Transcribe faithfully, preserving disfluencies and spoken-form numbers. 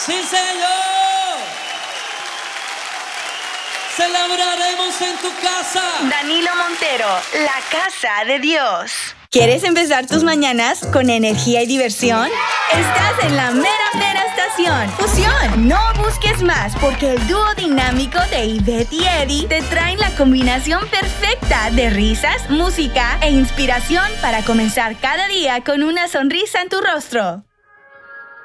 ¡Sí, señor! Celebraremos en tu casa. Danilo Montero, la casa de Dios. ¿Quieres empezar tus mañanas con energía y diversión? Estás en la mera mera estación Fusión. No busques más, porque el dúo dinámico de Ivette y Eddie te traen la combinación perfecta de risas, música e inspiración para comenzar cada día con una sonrisa en tu rostro.